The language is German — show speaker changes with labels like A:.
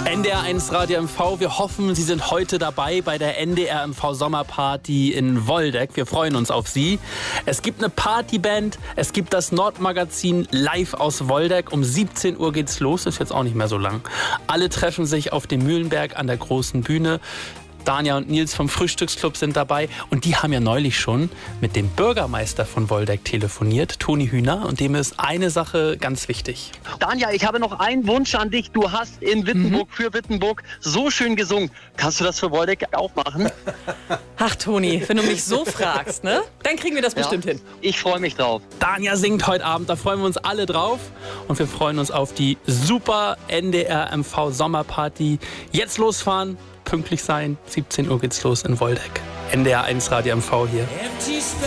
A: NDR1 Radio MV, wir hoffen, Sie sind heute dabei bei der NDR MV Sommerparty in Woldeck. Wir freuen uns auf Sie. Es gibt eine Partyband, es gibt das Nordmagazin live aus Woldeck. Um 17 Uhr geht's los, ist jetzt auch nicht mehr so lang. Alle treffen sich auf dem Mühlenberg an der großen Bühne. Danja und Nils vom Frühstücksclub sind dabei und die haben ja neulich schon mit dem Bürgermeister von Woldeck telefoniert, Toni Hühner, und dem ist eine Sache ganz wichtig.
B: Danja, ich habe noch einen Wunsch an dich. Du hast in Wittenburg für Wittenburg so schön gesungen. Kannst du das für Woldeck auch machen?
C: Ach Toni, wenn du mich so fragst, ne? Dann kriegen wir das bestimmt hin.
B: Ich freue mich drauf.
A: Danja singt heute Abend, da freuen wir uns alle drauf und wir freuen uns auf die super NDR MV Sommerparty. Jetzt losfahren, pünktlich sein, 17 Uhr geht's los in Woldeck. NDR1 Radio MV hier.